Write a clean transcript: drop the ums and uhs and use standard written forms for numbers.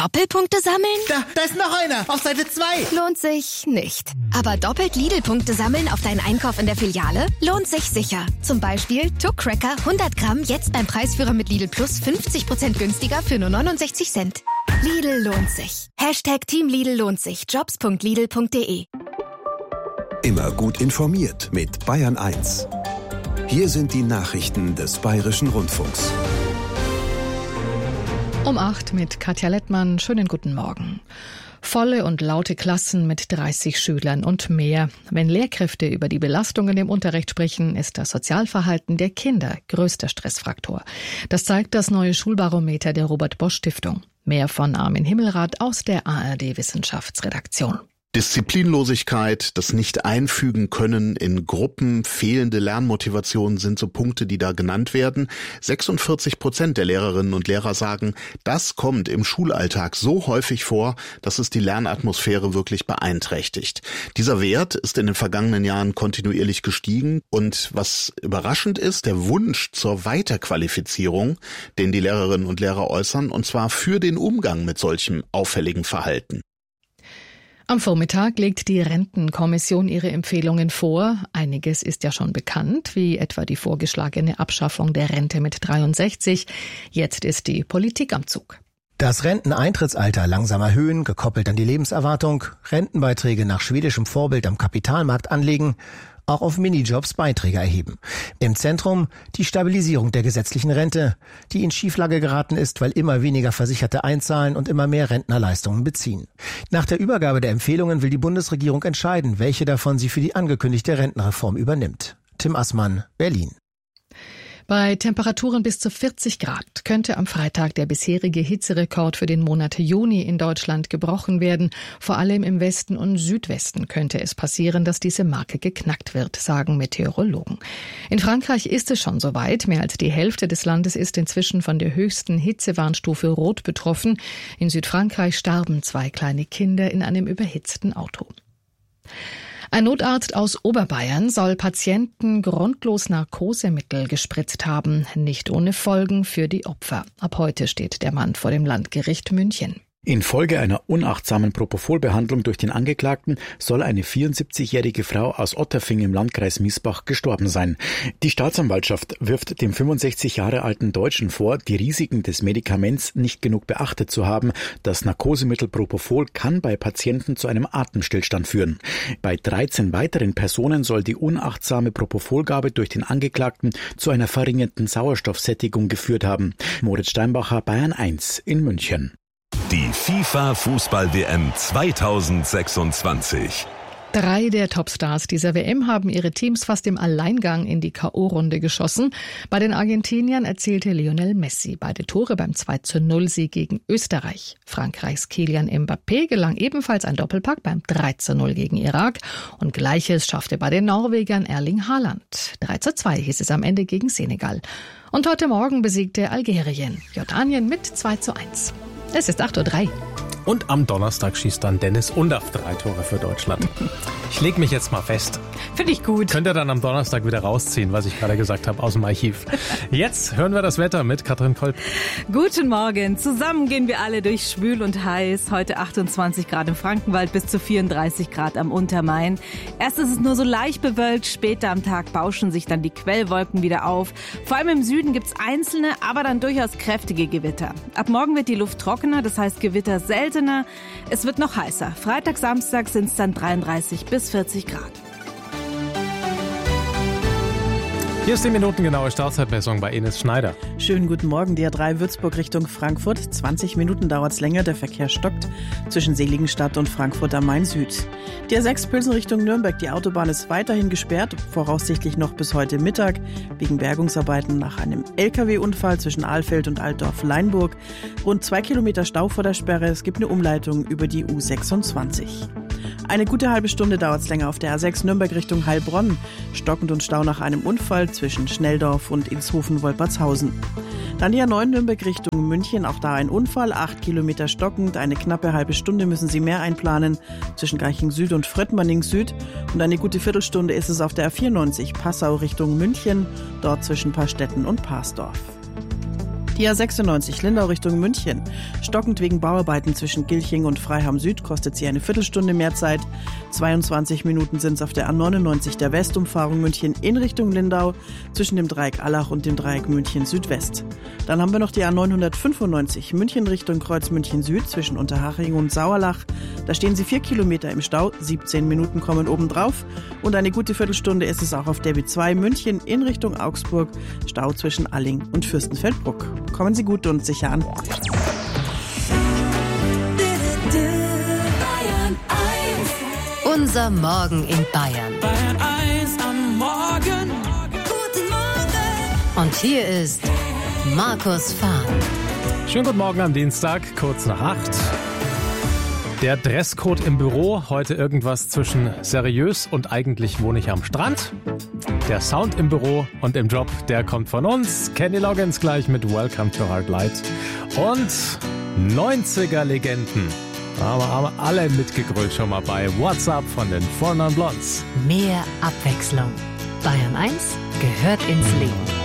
Doppelpunkte sammeln? Da ist noch einer, auf Seite 2. Lohnt sich nicht. Aber doppelt Lidl-Punkte sammeln auf deinen Einkauf in der Filiale lohnt sich sicher. Zum Beispiel Tuck Cracker 100 Gramm jetzt beim Preisführer mit Lidl Plus 50% günstiger für nur 69 Cent. Lidl lohnt sich. Team Lidl lohnt sich. Jobs.lidl.de. Immer gut informiert mit Bayern 1. Hier sind die Nachrichten des Bayerischen Rundfunks. Um 8 mit Katja Lettmann. Schönen guten Morgen. Volle und laute Klassen mit 30 Schülern und mehr. Wenn Lehrkräfte über die Belastungen im Unterricht sprechen, ist das Sozialverhalten der Kinder größter Stressfaktor. Das zeigt das neue Schulbarometer der Robert-Bosch-Stiftung. Mehr von Armin Himmelrath aus der ARD-Wissenschaftsredaktion. Disziplinlosigkeit, das Nicht-Einfügen-Können in Gruppen, fehlende Lernmotivation sind so Punkte, die da genannt werden. 46% der Lehrerinnen und Lehrer sagen, das kommt im Schulalltag so häufig vor, dass es die Lernatmosphäre wirklich beeinträchtigt. Dieser Wert ist in den vergangenen Jahren kontinuierlich gestiegen und was überraschend ist, der Wunsch zur Weiterqualifizierung, den die Lehrerinnen und Lehrer äußern, und zwar für den Umgang mit solchem auffälligen Verhalten. Am Vormittag legt die Rentenkommission ihre Empfehlungen vor. Einiges ist ja schon bekannt, wie etwa die vorgeschlagene Abschaffung der Rente mit 63. Jetzt ist die Politik am Zug. Das Renteneintrittsalter langsam erhöhen, gekoppelt an die Lebenserwartung, Rentenbeiträge nach schwedischem Vorbild am Kapitalmarkt anlegen, auch auf Minijobs Beiträge erheben. Im Zentrum die Stabilisierung der gesetzlichen Rente, die in Schieflage geraten ist, weil immer weniger Versicherte einzahlen und immer mehr Rentner Leistungen beziehen. Nach der Übergabe der Empfehlungen will die Bundesregierung entscheiden, welche davon sie für die angekündigte Rentenreform übernimmt. Tim Assmann, Berlin. Bei Temperaturen bis zu 40 Grad könnte am Freitag der bisherige Hitzerekord für den Monat Juni in Deutschland gebrochen werden. Vor allem im Westen und Südwesten könnte es passieren, dass diese Marke geknackt wird, sagen Meteorologen. In Frankreich ist es schon soweit. Mehr als die Hälfte des Landes ist inzwischen von der höchsten Hitzewarnstufe Rot betroffen. In Südfrankreich starben 2 kleine Kinder in einem überhitzten Auto. Ein Notarzt aus Oberbayern soll Patienten grundlos Narkosemittel gespritzt haben, nicht ohne Folgen für die Opfer. Ab heute steht der Mann vor dem Landgericht München. Infolge einer unachtsamen Propofol-Behandlung durch den Angeklagten soll eine 74-jährige Frau aus Otterfing im Landkreis Miesbach gestorben sein. Die Staatsanwaltschaft wirft dem 65 Jahre alten Deutschen vor, die Risiken des Medikaments nicht genug beachtet zu haben. Das Narkosemittel Propofol kann bei Patienten zu einem Atemstillstand führen. Bei 13 weiteren Personen soll die unachtsame Propofolgabe durch den Angeklagten zu einer verringerten Sauerstoffsättigung geführt haben. Moritz Steinbacher, Bayern 1 in München. Die FIFA-Fußball-WM 2026. 3 der Topstars dieser WM haben ihre Teams fast im Alleingang in die K.O.-Runde geschossen. Bei den Argentiniern erzielte Lionel Messi beide Tore beim 2:0-Sieg gegen Österreich. Frankreichs Kylian Mbappé gelang ebenfalls ein Doppelpack beim 3:0 gegen Irak. Und Gleiches schaffte bei den Norwegern Erling Haaland. 3:2 hieß es am Ende gegen Senegal. Und heute Morgen besiegte Algerien Jordanien mit 2:1. Es ist 8:03 Uhr. Und am Donnerstag schießt dann Dennis Undaff 3 Tore für Deutschland. Ich lege mich jetzt mal fest. Finde ich gut. Könnt ihr dann am Donnerstag wieder rausziehen, was ich gerade gesagt habe, aus dem Archiv. Jetzt hören wir das Wetter mit Katrin Kolb. Guten Morgen. Zusammen gehen wir alle durch schwül und heiß. Heute 28 Grad im Frankenwald, bis zu 34 Grad am Untermain. Erst ist es nur so leicht bewölkt. Später am Tag bauschen sich dann die Quellwolken wieder auf. Vor allem im Süden gibt es einzelne, aber dann durchaus kräftige Gewitter. Ab morgen wird die Luft trockener, das heißt Gewitter seltener. Es wird noch heißer. Freitag, Samstag sind es dann 33 bis 40 Grad. Hier ist die minutengenaue Startzeitmessung bei Ines Schneider. Schönen guten Morgen, die A3 Würzburg Richtung Frankfurt. 20 Minuten dauert es länger, der Verkehr stockt zwischen Seligenstadt und Frankfurt am Main Süd. Die A6 Pilsen Richtung Nürnberg, die Autobahn ist weiterhin gesperrt, voraussichtlich noch bis heute Mittag, wegen Bergungsarbeiten nach einem LKW-Unfall zwischen Ahlfeld und Altdorf-Leinburg. Rund 2 Kilometer Stau vor der Sperre, es gibt eine Umleitung über die U26. Eine gute halbe Stunde dauert es länger auf der A6 Nürnberg Richtung Heilbronn. Stockend und Stau nach einem Unfall zwischen Schnelldorf und Inshofen-Wolpertshausen. Dann die A9 Nürnberg Richtung München, auch da ein Unfall, 8 Kilometer stockend, eine knappe halbe Stunde müssen Sie mehr einplanen zwischen Garching Süd und Fröttmanning Süd. Und eine gute Viertelstunde ist es auf der A94 Passau Richtung München, dort zwischen Paarstetten und Parsdorf. Die A96 Lindau Richtung München. Stockend wegen Bauarbeiten zwischen Gilching und Freiham Süd kostet sie eine Viertelstunde mehr Zeit. 22 Minuten sind es auf der A99 der Westumfahrung München in Richtung Lindau zwischen dem Dreieck Allach und dem Dreieck München Südwest. Dann haben wir noch die A995 München Richtung Kreuz München Süd zwischen Unterhaching und Sauerlach. Da stehen sie 4 Kilometer im Stau, 17 Minuten kommen obendrauf. Und eine gute Viertelstunde ist es auch auf der B2 München in Richtung Augsburg. Stau zwischen Alling und Fürstenfeldbruck. Kommen Sie gut und sicher an. Unser Morgen in Bayern. Bayern 1 am Morgen. Guten Morgen. Und hier ist Markus Fahn. Schönen guten Morgen am Dienstag, kurz nach 8. Der Dresscode im Büro, heute irgendwas zwischen seriös und eigentlich wohne ich am Strand. Der Sound im Büro und im Job, der kommt von uns. Kenny Loggins gleich mit Welcome to Hard Light. Und 90er-Legenden. Aber haben alle mitgegrölt schon mal bei WhatsApp von den Four Non Blondes. Mehr Abwechslung. Bayern 1 gehört ins Leben.